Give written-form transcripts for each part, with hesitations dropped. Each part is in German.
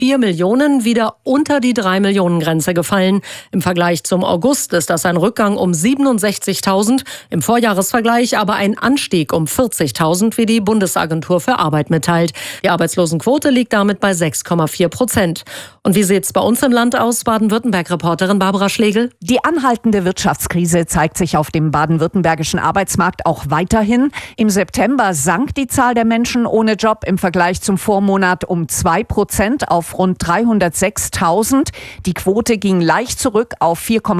4 Millionen wieder unter die 3-Millionen-Grenze gefallen. Im Vergleich zum August ist das ein Rückgang um 67.000, im Vorjahresvergleich aber ein Anstieg um 40.000, wie die Bundesagentur für Arbeit mitteilt. Die Arbeitslosenquote liegt damit bei 6,4%. Und wie sieht's bei uns im Land aus? Baden-Württemberg-Reporterin Barbara Schlegel. Die anhaltende Wirtschaftskrise zeigt sich auf dem baden-württembergischen Arbeitsmarkt auch weiterhin. Im September sank die Zahl der Menschen ohne Job im Vergleich zum Vormonat um 2% auf rund 306.000. Die Quote ging leicht zurück auf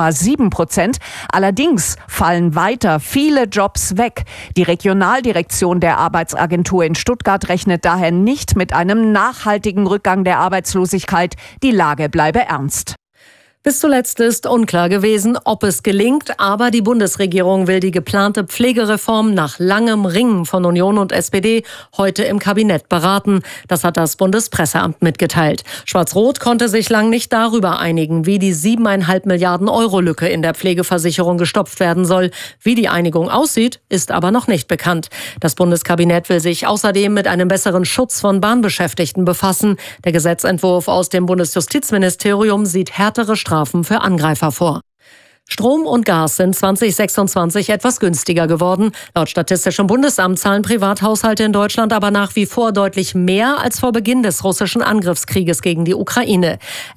4,7%. Allerdings fallen weiter viele Jobs weg. Die Regionaldirektion der Arbeitsagentur in Stuttgart rechnet daher nicht mit einem nachhaltigen Rückgang der Arbeitslosigkeit. Die Lage bleibe ernst. Bis zuletzt ist unklar gewesen, ob es gelingt, aber die Bundesregierung will die geplante Pflegereform nach langem Ringen von Union und SPD heute im Kabinett beraten. Das hat das Bundespresseamt mitgeteilt. Schwarz-Rot konnte sich lang nicht darüber einigen, wie die 7,5 Milliarden Euro Lücke in der Pflegeversicherung gestopft werden soll. Wie die Einigung aussieht, ist aber noch nicht bekannt. Das Bundeskabinett will sich außerdem mit einem besseren Schutz von Bahnbeschäftigten befassen. Der Gesetzentwurf aus dem Bundesjustizministerium sieht härtere Strafen für Angreifer vor. Strom und Gas sind 2026 etwas günstiger geworden. Laut Statistischem Bundesamt zahlen Privathaushalte in Deutschland aber nach wie vor deutlich mehr als vor Beginn des russischen Angriffskrieges gegen die Ukraine.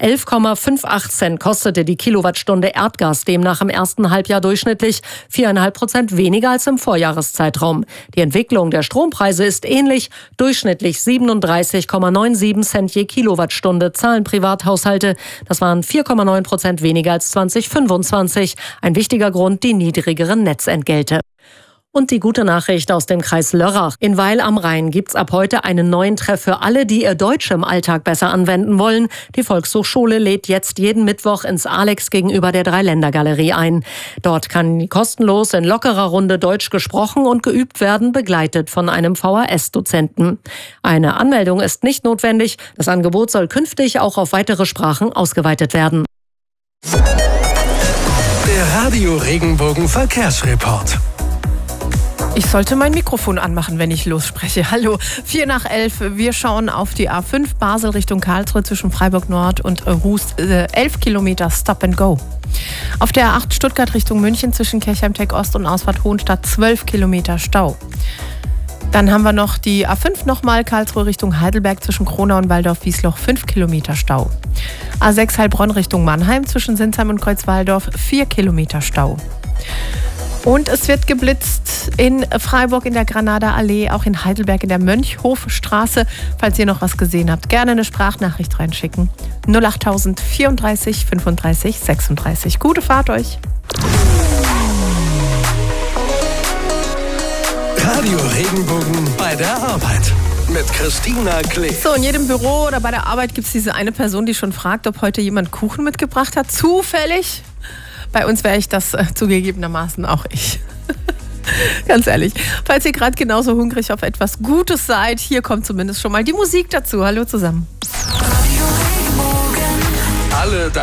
11,58 Cent kostete die Kilowattstunde Erdgas demnach im ersten Halbjahr durchschnittlich, 4,5% weniger als im Vorjahreszeitraum. Die Entwicklung der Strompreise ist ähnlich. Durchschnittlich 37,97 Cent je Kilowattstunde zahlen Privathaushalte. Das waren 4,9% weniger als 2025. Ein wichtiger Grund, die niedrigeren Netzentgelte. Und die gute Nachricht aus dem Kreis Lörrach. In Weil am Rhein gibt's ab heute einen neuen Treff für alle, die ihr Deutsch im Alltag besser anwenden wollen. Die Volkshochschule lädt jetzt jeden Mittwoch ins Alex gegenüber der Dreiländergalerie ein. Dort kann kostenlos in lockerer Runde Deutsch gesprochen und geübt werden, begleitet von einem VHS-Dozenten. Eine Anmeldung ist nicht notwendig. Das Angebot soll künftig auch auf weitere Sprachen ausgeweitet werden. Der Radio Regenbogen Verkehrsreport. Ich sollte mein Mikrofon anmachen, wenn ich losspreche. Hallo, 11:04. Wir schauen auf die A5 Basel Richtung Karlsruhe zwischen Freiburg Nord und Rust. 11 Kilometer Stop and Go. Auf der A8 Stuttgart Richtung München zwischen Kirchheim-Tech Ost und Ausfahrt Hohenstadt 12 Kilometer Stau. Dann haben wir noch die A5 nochmal, Karlsruhe Richtung Heidelberg zwischen Kronau und Waldorf-Wiesloch 5 Kilometer Stau. A6 Heilbronn Richtung Mannheim zwischen Sinsheim und Kreuzwaldorf 4 Kilometer Stau. Und es wird geblitzt in Freiburg in der Granader Allee, auch in Heidelberg in der Mönchhofstraße. Falls ihr noch was gesehen habt, gerne eine Sprachnachricht reinschicken. 08000 34 35 36. Gute Fahrt euch! Radio Regenbogen bei der Arbeit mit Christina Klee. So, in jedem Büro oder bei der Arbeit gibt es diese eine Person, die schon fragt, ob heute jemand Kuchen mitgebracht hat. Zufällig. Bei uns wäre ich das zugegebenermaßen auch ich. Ganz ehrlich. Falls ihr gerade genauso hungrig auf etwas Gutes seid, hier kommt zumindest schon mal die Musik dazu. Hallo zusammen. Alle